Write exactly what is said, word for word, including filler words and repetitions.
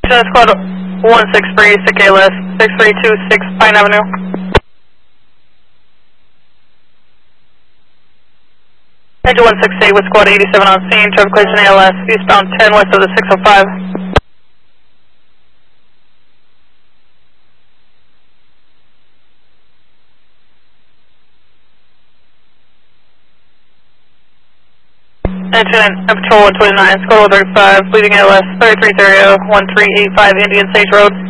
Squad one six three, six A L S, six three two six Pine Avenue. Engine one six eight with Squad eighty-seven on scene, traffic collision A L S, eastbound ten west of the six oh five. Engine Patrol one twenty-nine, Squad one thirty-five, leading A L S, thirty-three thirty, one three eight five Indian Stage Road.